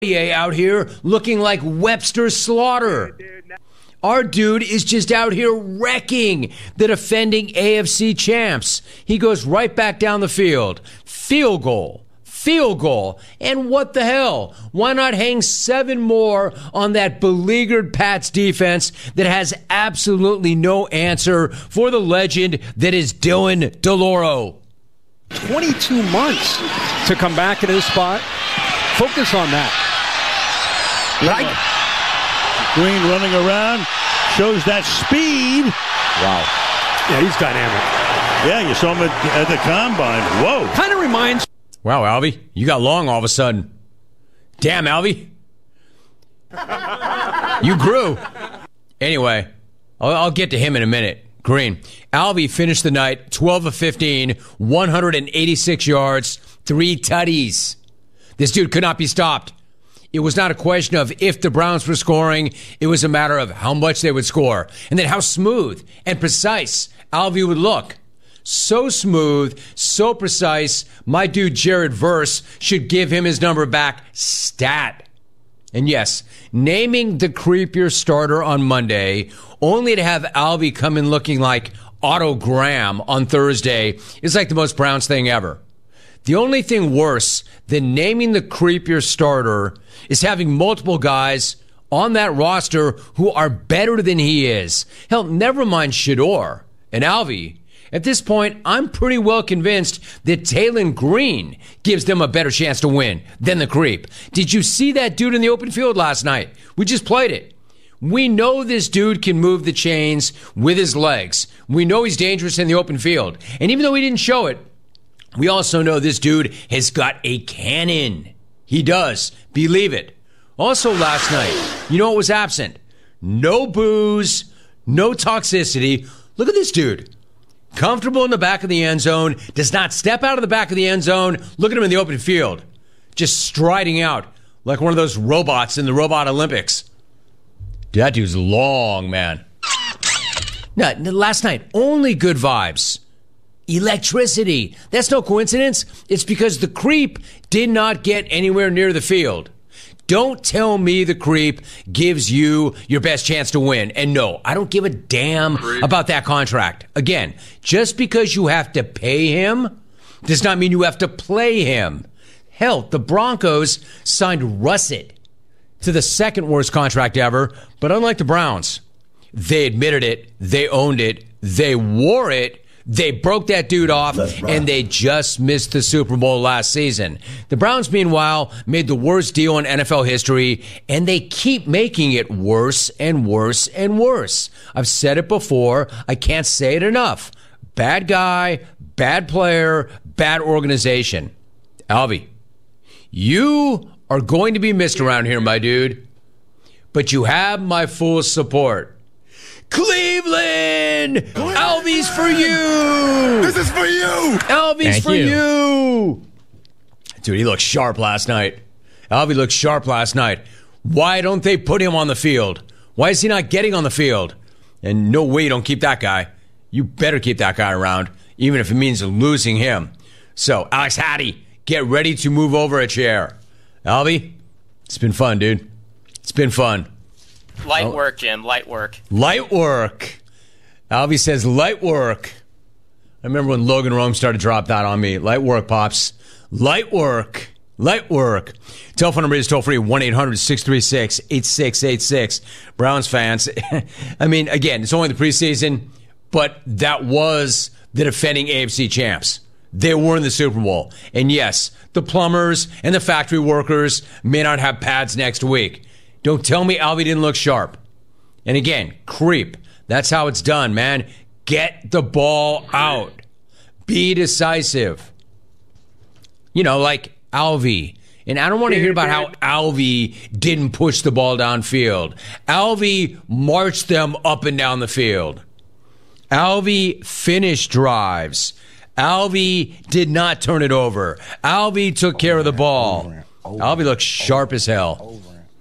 out here looking like Webster Slaughter. Our dude is just out here wrecking the defending AFC champs. He goes right back down the field. Field goal. And what the hell? Why not hang 7 more on that beleaguered Pats defense that has absolutely no answer for the legend that is Dylan DeLauro? 22 months to come back into this spot. Focus on that. Green running around, shows that speed. Wow. Yeah, he's dynamic. Yeah, you saw him at the combine. Whoa. Kind of reminds... Wow, Alvy, you got long all of a sudden. Damn, Alvy. You grew. Anyway, I'll get to him in a minute. Green. Alvy finished the night 12 of 15, 186 yards, 3 tutties. This dude could not be stopped. It was not a question of if the Browns were scoring. It was a matter of how much they would score. And then how smooth and precise Alvy would look. So smooth, so precise, my dude Jared Verse should give him his number back stat. And yes, naming the creepier starter on Monday, only to have Alvy come in looking like Otto Graham on Thursday, is like the most Browns thing ever. The only thing worse than naming the creepier starter is having multiple guys on that roster who are better than he is. Hell, never mind Shedeur and Alvy. At this point, I'm pretty well convinced that Taylen Green gives them a better chance to win than the creep. Did you see that dude in the open field last night? We just played it. We know this dude can move the chains with his legs. We know he's dangerous in the open field. And even though he didn't show it, we also know this dude has got a cannon. He does. Believe it. Also last night, you know what was absent? No booze, no toxicity. Look at this dude. Comfortable in the back of the end zone, does not step out of the back of the end zone. Look at him in the open field, just striding out like one of those robots in the Robot Olympics. Dude, that dude's long, man. No, last night, only good vibes. Electricity. That's no coincidence. It's because the creep did not get anywhere near the field. Don't tell me the creep gives you your best chance to win. And no, I don't give a damn about that contract. Again, just because you have to pay him does not mean you have to play him. Hell, the Broncos signed Russet to the second worst contract ever, but unlike the Browns, they admitted it, they owned it, they wore it, they broke that dude off, and they just missed the Super Bowl last season. The Browns, meanwhile, made the worst deal in NFL history, and they keep making it worse and worse and worse. I've said it before. I can't say it enough. Bad guy, bad player, bad organization. Alvy, you are going to be missed around here, my dude, but you have my full support. Cleveland! Alvy's for you! This is for you! Alvy's for you! Dude, he looked sharp last night. Alvy looked sharp last night. Why don't they put him on the field? Why is he not getting on the field? And no way you don't keep that guy. You better keep that guy around, even if it means losing him. So, Alex Hattie, get ready to move over a chair. Alvy, it's been fun, dude. It's been fun. Light work, Jim. Light work. Light work. Alvy says light work. I remember when Logan Rome started to drop that on me. Light work, Pops. Light work. Light work. Telephone number is toll-free, 1-800-636-8686. Browns fans, I mean, again, it's only the preseason, but that was the defending AFC champs. They were in the Super Bowl. And yes, the plumbers and the factory workers may not have pads next week. Don't tell me Alvy didn't look sharp. And again, creep. That's how it's done, man. Get the ball out. Be decisive. You know, like Alvy. And I don't want to hear about how Alvy didn't push the ball downfield. Alvy marched them up and down the field. Alvy finished drives. Alvy did not turn it over. Alvy took care of the ball. Alvy looked sharp as hell.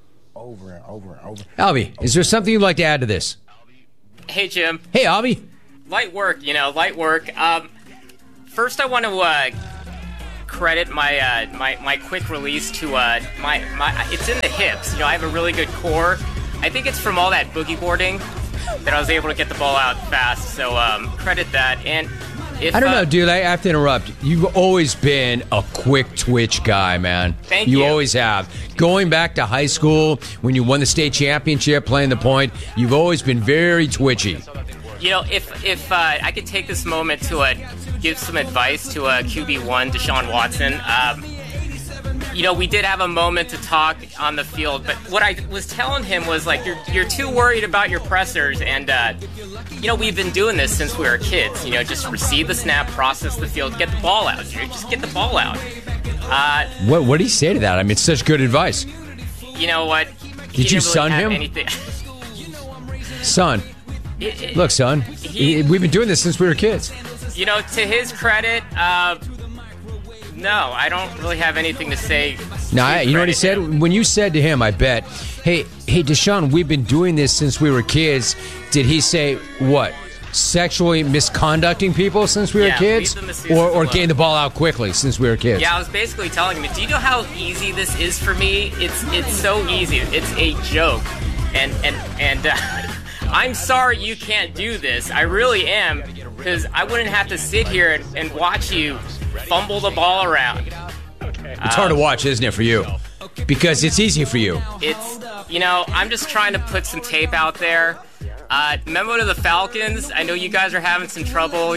Over. Alvy, is there something you'd like to add to this? Hey, Jim. Hey, Alvy. Light work, light work. First, I want to credit my quick release to my it's in the hips. I have a really good core. I think it's from all that boogie boarding that I was able to get the ball out fast. So credit that. And if, I don't know, dude. I have to interrupt. You've always been a quick twitch guy, man. Thank you. You always have. Going back to high school, when you won the state championship, playing the point, you've always been very twitchy. If I could take this moment to give some advice to QB1 Deshaun Watson. We did have a moment to talk on the field, but what I was telling him was like, you're too worried about your pressers, and we've been doing this since we were kids. Just receive the snap, process the field, get the ball out. Just get the ball out. What did he say to that? I mean, it's such good advice. You know what? Did you son him? Son. Look, son, we've been doing this since we were kids. To his credit, no, I don't really have anything to say. No, you know what he said? When you said to him, I bet, hey, Deshaun, we've been doing this since we were kids. Did he say, what, sexually misconducting people since we were kids? Or getting the ball out quickly since we were kids? Yeah, I was basically telling him, do you know how easy this is for me? It's so easy. It's a joke. And I'm sorry you can't do this. I really am, because I wouldn't have to sit here and watch you fumble the ball around. It's hard to watch, isn't it, for you? Because it's easy for you. I'm just trying to put some tape out there. Memo to the Falcons. I know you guys are having some trouble,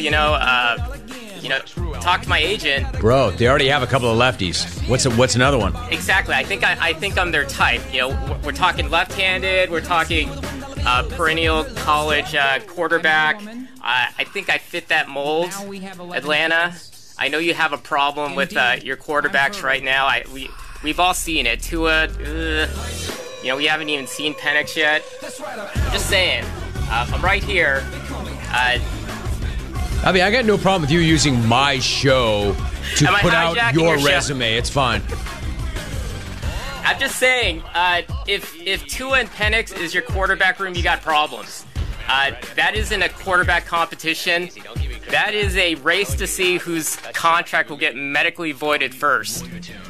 talk to my agent. Bro, they already have a couple of lefties. What's another one? Exactly. I think I'm their type. We're talking left-handed. We're talking perennial college quarterback. I think I fit that mold. Atlanta, I know you have a problem with your quarterbacks right now. We've all seen it. Tua, we haven't even seen Penix yet. Just saying. I'm right here. I got no problem with you using my show to put out your resume. It's fine. I'm just saying, if Tua and Penix is your quarterback room, you got problems. That isn't a quarterback competition. That is a race to see whose contract will get medically voided first.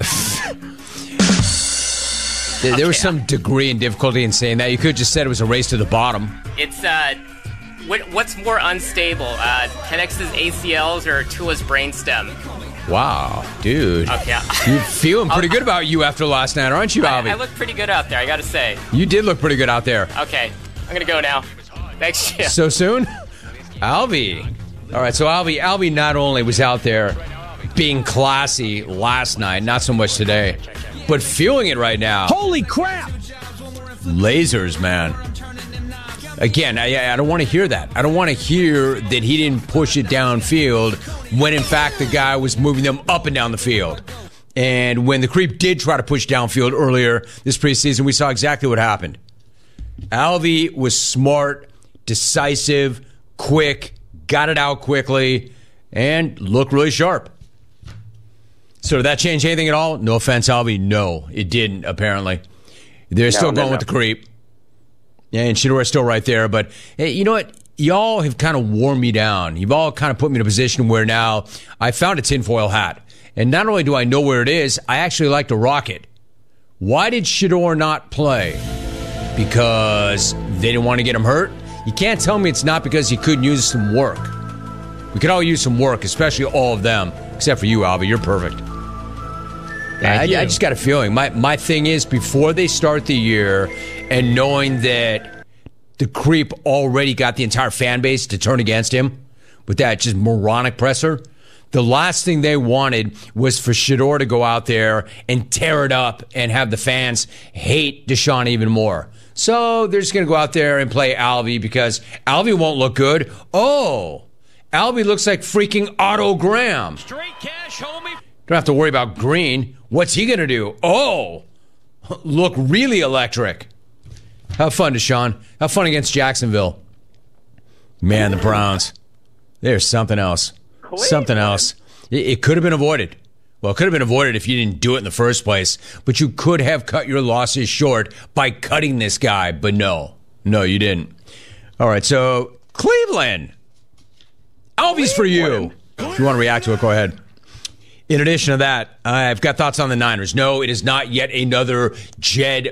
There was some degree in difficulty in saying that. You could have just said it was a race to the bottom. It's, what's more unstable, Penix's ACLs or Tua's brainstem? Wow, dude. Okay. You're feeling pretty good about you after last night, aren't you, Alvy? I look pretty good out there, I gotta say. You did look pretty good out there. Okay, I'm gonna go now. Thanks, Jim. So soon? Alvy. All right, so Alvy not only was out there being classy last night, not so much today, but feeling it right now. Holy crap! Lasers, man. Again, I don't want to hear that. I don't want to hear that he didn't push it downfield when, in fact, the guy was moving them up and down the field. And when the creep did try to push downfield earlier this preseason, we saw exactly what happened. Alvy was smart, decisive, quick, got it out quickly, and looked really sharp. So did that change anything at all? No offense, Alvy. No, it didn't, apparently. They're still going with the creep. Yeah, and Shedore's still right there. But hey, you know what? Y'all have kind of worn me down. You've all kind of put me in a position where now I found a tinfoil hat. And not only do I know where it is, I actually like to rock it. Why did Shedore not play? Because they didn't want to get him hurt? You can't tell me it's not because he couldn't use some work. We could all use some work, especially all of them. Except for you, Alvy. You're perfect. I just got a feeling. My thing is, before they start the year, and knowing that the creep already got the entire fan base to turn against him with that just moronic presser, the last thing they wanted was for Shedore to go out there and tear it up and have the fans hate Deshaun even more. So they're just going to go out there and play Alvy because Alvy won't look good. Oh, Alvy looks like freaking Otto Graham. Straight cash, homie. Don't have to worry about Green. What's he going to do? Oh, look really electric. Have fun, Deshaun. Have fun against Jacksonville. Man, the Browns. There's something else. Something else. It could have been avoided. Well, it could have been avoided if you didn't do it in the first place. But you could have cut your losses short by cutting this guy. But no. No, you didn't. All right, so Cleveland. Alvy's for you. If you want to react to it, go ahead. In addition to that, I've got thoughts on the Niners. No, it is not yet another Jed